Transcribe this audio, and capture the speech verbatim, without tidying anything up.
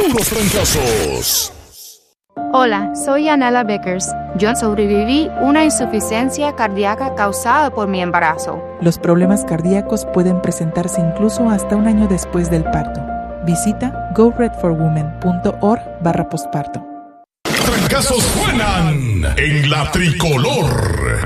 Puros Trancazos. Hola, soy Anela Vickers. Yo sobreviví una insuficiencia cardíaca causada por mi embarazo. Los problemas cardíacos pueden presentarse incluso hasta un año después del parto. Visita go red for women punto org barra posparto. Trancazos suenan en la tricolor.